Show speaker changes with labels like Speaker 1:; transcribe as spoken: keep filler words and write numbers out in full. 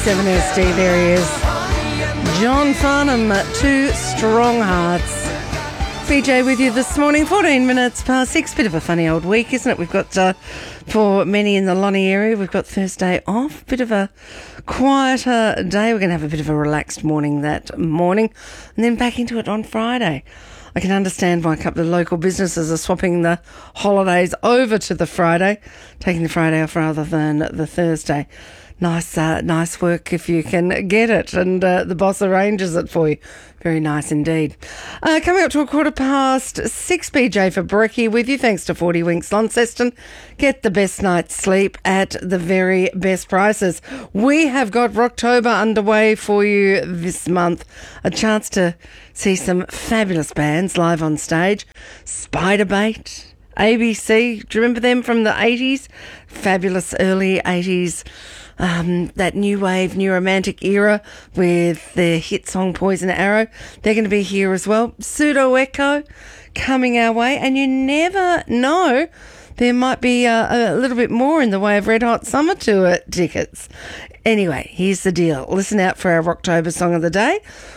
Speaker 1: seven S D, there he is. John Farnham, Two Strong Hearts. B J with you this morning, fourteen minutes past six. Bit of a funny old week, isn't it? We've got, uh, for many in the Lonnie area, we've got Thursday off. Bit of a quieter day. We're going to have a bit of a relaxed morning that morning, and then back into it on Friday. I can understand why a couple of local businesses are swapping the holidays over to the Friday, taking the Friday off rather than the Thursday. Nice, uh, nice work if you can get it, and uh, the boss arranges it for you. Very nice indeed. Uh, coming up to a quarter past six, B J for Brekkie with you, thanks to forty Winks Launceston. Get the best night's sleep at the very best prices. We have got Rocktober underway for you this month. A chance to see some fabulous bands live on stage. Spiderbait, A B C, do you remember them from the eighties? Fabulous early eighties. Um, that new wave, new romantic era with their hit song Poison Arrow. They're going to be here as well. Pseudo Echo coming our way, and you never know, there might be uh, a little bit more in the way of Red Hot Summer Tour tickets. Anyway, here's the deal. Listen out for our Rocktober song of the day.